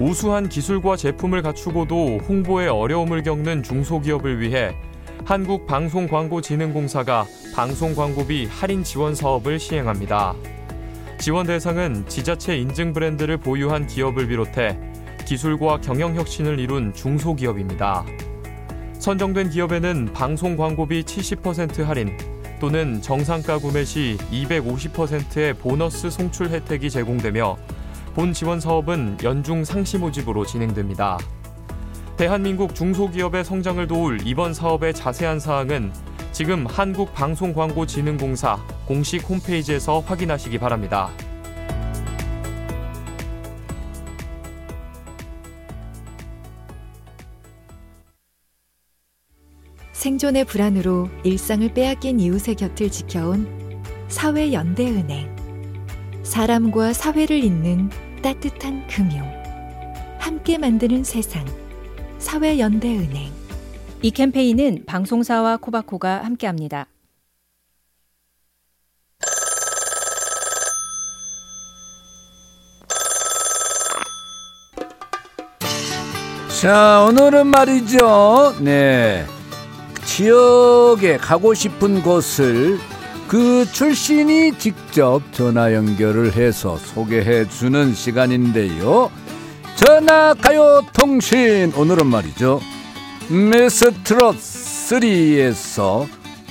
우수한 기술과 제품을 갖추고도 홍보에 어려움을 겪는 중소기업을 위해 한국방송광고진흥공사가 방송광고비 할인 지원 사업을 시행합니다. 지원 대상은 지자체 인증 브랜드를 보유한 기업을 비롯해 기술과 경영혁신을 이룬 중소기업입니다. 선정된 기업에는 방송광고비 70% 할인 또는 정상가 구매 시 250%의 보너스 송출 혜택이 제공되며 본 지원 사업은 연중 상시 모집으로 진행됩니다. 대한민국 중소기업의 성장을 도울 이번 사업의 자세한 사항은 지금 한국방송광고진흥공사 공식 홈페이지에서 확인하시기 바랍니다. 생존의 불안으로 일상을 빼앗긴 이웃의 곁을 지켜온 사회연대은행. 사람과 사회를 잇는 따뜻한 금융. 함께 만드는 세상. 사회연대은행. 이 캠페인은 방송사와 코바코가 함께합니다. 자, 오늘은 말이죠. 네. 지역에 가고 싶은 곳을 그 출신이 직접 전화 연결을 해서 소개해 주는 시간인데요. 전화가요통신. 오늘은 말이죠, 미스트롯 3에서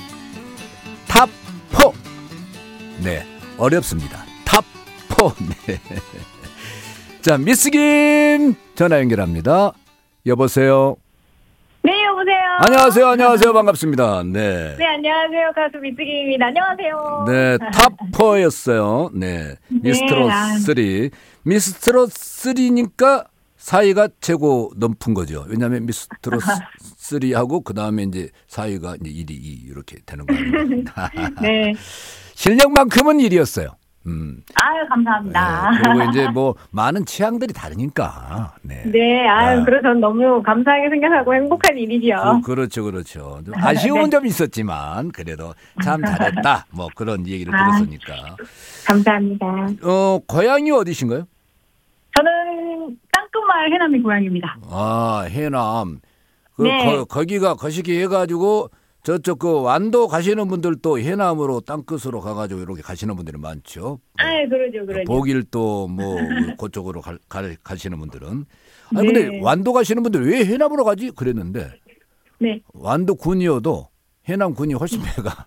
탑4. 네, 어렵습니다. 탑4. 네. 자, 미스김 전화 연결합니다. 여보세요. 네, 여보세요. 안녕하세요. 반갑습니다. 네. 네, 안녕하세요. 가수 미스김입니다. 안녕하세요. 네, 탑4였어요. 네. 미스트롯 3. 미스트롯 3니까 사이가 최고 높은 거죠. 왜냐하면 미스트롯 3하고 그 다음에 이제 사이가 이제 1위 2 이렇게 되는 거예요. 네. 실력만큼은 1위였어요. 아유, 감사합니다. 네, 그리고 이제 뭐 많은 취향들이 다르니까. 네. 네, 아유, 그래서 저는 너무 감사하게 생각하고 행복한 일이죠. 그렇죠. 좀 아쉬운 네. 점이 있었지만 그래도 참 잘했다. 뭐 그런 얘기를 들었으니까. 감사합니다. 고향이 어디신가요? 저는 땅끝마을 해남이 고향입니다. 아, 해남. 네. 거기가 거시기 해가지고 저쪽 그 완도 가시는 분들도 해남으로 땅끝으로 가가지고 이렇게 가시는 분들이 많죠. 아, 그러죠. 보길도 뭐 그쪽으로 가시는 분들은. 아니 네. 근데 완도 가시는 분들 왜 해남으로 가지? 그랬는데. 네. 완도 군이어도 해남 군이 훨씬 배가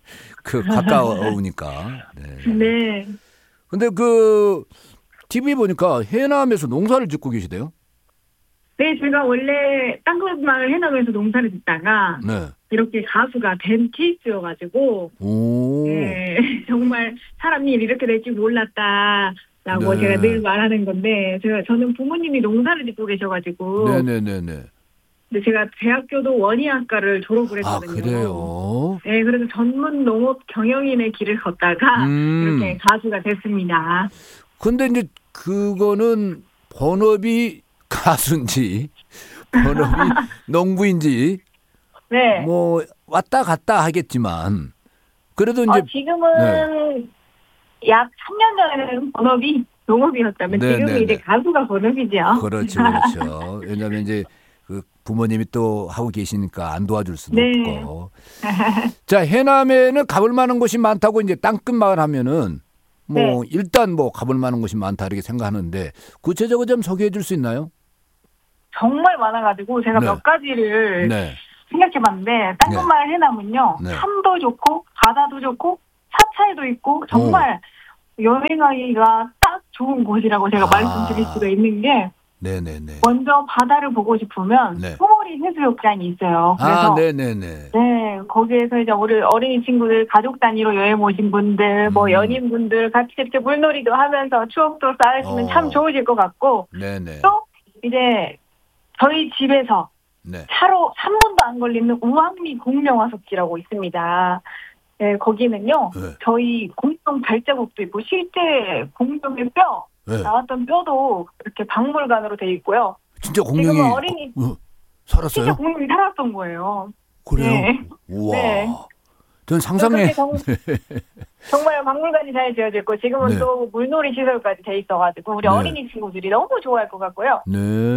가까우니까. 네. 네. 근데 그 TV 보니까 해남에서 농사를 짓고 계시대요. 네, 제가 원래 땅끝마을 해남에서 농사를 짓다가 네. 이렇게 가수가 된 케이스여가지고 오. 네, 정말 사람 일 이렇게 될 줄 몰랐다라고 네. 제가 늘 말하는 건데 저는 부모님이 농사를 짓고 계셔가지고 네네네네. 근데 제가 대학교도 원예학과를 졸업을 아, 했거든요. 그래요? 네, 그래서 전문 농업 경영인의 길을 걷다가 이렇게 가수가 됐습니다. 근데 이제 그거는 본업이 가수인지 본업이 농부인지 네. 뭐 왔다 갔다 하겠지만 그래도 이제 지금은 약 3년 전에는 본업이 농업이었다면 지금은 이제 가수가 본업이죠. 그렇죠. 왜냐하면 이제 그 부모님이 또 하고 계시니까 안 도와줄 수도 네. 없고. 자, 해남에는 가볼 만한 곳이 많다고 이제 땅끝 마을 하면은 뭐 네. 일단 뭐 가볼 만한 곳이 많다 이렇게 생각하는데 구체적으로 좀 소개해 줄 수 있나요? 정말 많아가지고 제가 네. 몇 가지를 네. 생각해봤는데 땅끝마을 해남은요. 네. 산도 좋고 바다도 좋고 사찰도 있고 정말 여행하기가 딱 좋은 곳이라고 제가 말씀드릴 수가 있는 게 네네네. 먼저 바다를 보고 싶으면 네. 소머리 해수욕장이 있어요. 그래서 네네네. 네, 거기에서 이제 우리 어린이 친구들 가족 단위로 여행 오신 분들, 뭐 연인분들 같이 이렇게 물놀이도 하면서 추억도 쌓으시면 참 좋으실 것 같고 네네. 또 이제 저희 집에서 네. 차로 3분도 안 걸리는 우왕리 공룡화석지라고 있습니다. 네, 거기는요. 네. 저희 공룡 발자국도 있고 실제 공룡의 뼈 네. 나왔던 뼈도 이렇게 박물관으로 돼 있고요. 진짜 공룡이 지금은 어린이 살았어요? 진짜 공룡이 살았던 거예요. 그래요? 네. 우와. 네. 전 상상해. 정말 박물관이 잘 지어져 있고 지금은 네. 또 물놀이 시설까지 돼 있어가지고 우리 네. 어린이 친구들이 너무 좋아할 것 같고요. 네.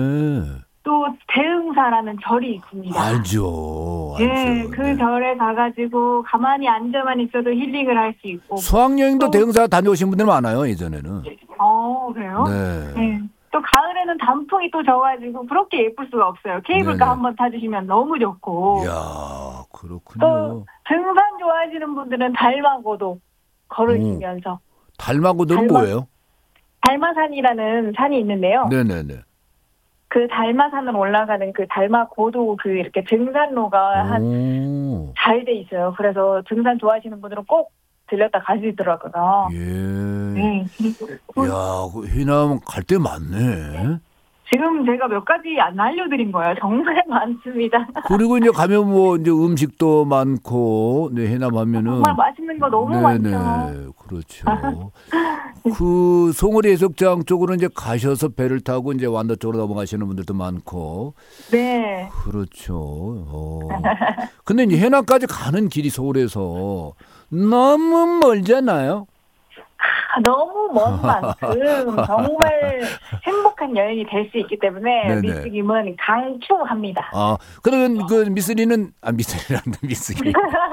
또 대흥사라는 절이 있습니다. 알죠. 네, 알죠. 그 네. 절에 가가지고 가만히 앉아만 있어도 힐링을 할 수 있고. 수학여행도 대흥사 다녀오신 분들 많아요, 예전에는. 그래요? 네. 네. 또 가을에는 단풍이 또 져가지고 그렇게 예쁠 수가 없어요. 케이블카 네네. 한번 타주시면 너무 좋고. 이야, 그렇군요. 또 등산 좋아하시는 분들은 달마고도 걸으시면서. 달마고도는 뭐예요? 달마산이라는 산이 있는데요. 네네네. 그 달마산으로 올라가는 그 달마고도 그 이렇게 등산로가 잘 돼 있어요. 그래서 등산 좋아하시는 분들은 꼭 들렸다 가시더라고요. 예. 네. 이야, 그 해남 갈 데 많네. 지금 제가 몇 가지 안 알려드린 거예요. 정말 많습니다. 그리고 이제 가면 뭐 이제 음식도 많고, 네, 해남 하면은. 정말 맛있는 거 너무 많죠. 그렇죠. 그 송어리 해수욕장 쪽으로 이제 가셔서 배를 타고 이제 완도 쪽으로 넘어가시는 분들도 많고. 네. 그렇죠. 근데 이제 해남까지 가는 길이 서울에서 너무 멀잖아요. 너무 먼 만큼 정말 행복한 여행이 될 수 있기 때문에 네네. 미스김은 강추합니다. 아, 그러면 그 미스리는 미스리란다 미스김.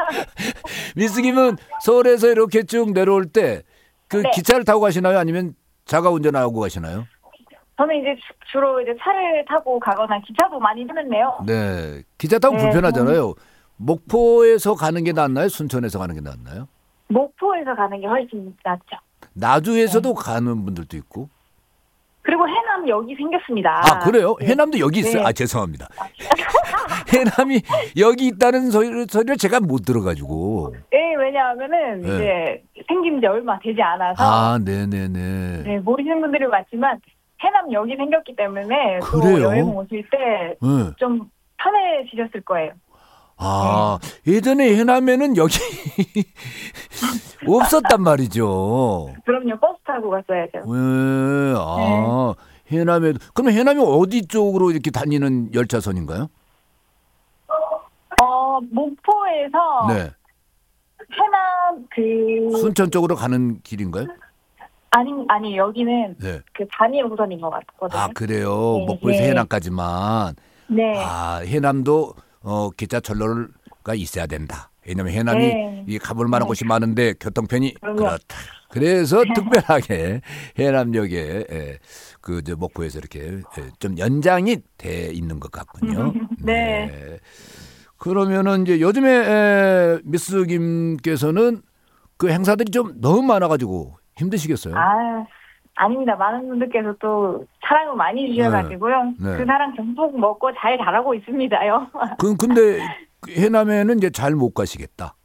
미스김은 서울에서 이렇게 쭉 내려올 때 그 네. 기차를 타고 가시나요? 아니면 자가 운전하고 가시나요? 저는 이제 주로 이제 차를 타고 가거나 기차도 많이 타는데요. 네, 기차 타고 네, 불편하잖아요. 목포에서 가는 게 낫나요? 순천에서 가는 게 낫나요? 목포에서 가는 게 훨씬 낫죠. 나주에서도 가는 분들도 있고. 그리고 해남역이 생겼습니다. 아, 그래요? 네. 해남도 여기 있어요? 네. 아, 죄송합니다. 해남이 여기 있다는 소리를 제가 못 들어가지고. 네, 왜냐하면은 네. 이제 생긴 지 얼마 되지 않아서 아, 네네네. 네, 모르시는 분들이 많지만 해남역이 생겼기 때문에 또 그래요? 여행 오실 때 좀 네. 편해지셨을 거예요. 아, 예전에 해남에는 여기 없었단 말이죠. 그럼요, 버스 타고 갔어야죠. 왜? 아, 해남에 그러면 해남이 어디 쪽으로 이렇게 다니는 열차선인가요? 목포에서 네. 해남 그 순천 쪽으로 가는 길인가요? 아니 여기는 네. 그 단일 호선인 것 같거든요. 아, 그래요. 네, 목포에서 네. 해남까지만. 네. 아, 해남도 기차 철로가 있어야 된다. 왜냐면 해남이 네. 이 가볼 만한 곳이 많은데 교통편이 그럼요. 그렇다. 그래서 특별하게 해남역에 그저 목포에서 이렇게 좀 연장이 돼 있는 것 같군요. 네. 그러면은 이제 요즘에 미스 김께서는 그 행사들이 좀 너무 많아가지고 힘드시겠어요? 아닙니다. 많은 분들께서 또 사랑을 많이 주셔가지고요. 네. 그 사랑 듬뿍 먹고 잘 자라고 있습니다요. 근데 해남에는 이제 잘 못 가시겠다.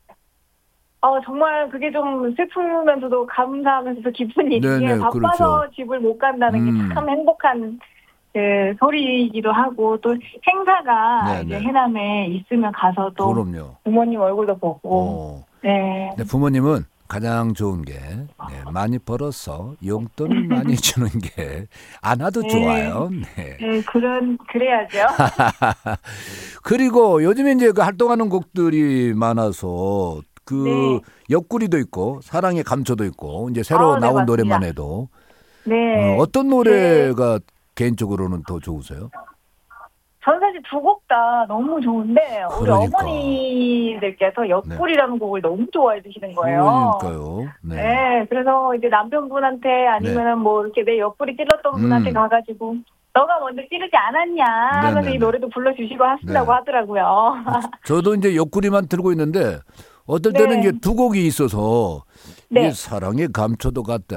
정말 그게 좀 슬프면서도 감사하면서도 기쁜 일이에요. 네네, 바빠서 그렇죠. 집을 못 간다는 게 참 행복한 소리이기도 하고 또 행사가 네네. 이제 해남에 있으면 가서 또 그럼요. 부모님 얼굴도 보고 네. 네, 부모님은 가장 좋은 게 많이 벌어서 용돈을 많이 주는 게 안 와도 네. 좋아요. 네. 네, 그래야죠. 그리고 요즘에 이제 그 활동하는 곡들이 많아서 그 네. 옆구리도 있고 사랑의 감초도 있고 이제 새로 네, 나온 맞습니다. 노래만 해도 네. 어떤 노래가 개인적으로는 더 좋으세요? 전 사실 두 곡 다 너무 좋은데 우리 그러니까. 어머니들께서 옆구리라는 곡을 너무 좋아해 주시는 거예요. 그러니까요. 네. 네, 그래서 이제 남편분한테 아니면은 뭐 이렇게 내 옆구리 찔렀던 분한테 가가지고 너가 먼저 찌르지 않았냐 하면서 네네네. 이 노래도 불러주시고 하신다고 네. 하더라고요. 저도 이제 옆구리만 들고 있는데 어떨 때는 네. 이제 두 곡이 있어서 네. 이게 사랑의 감초도 같다.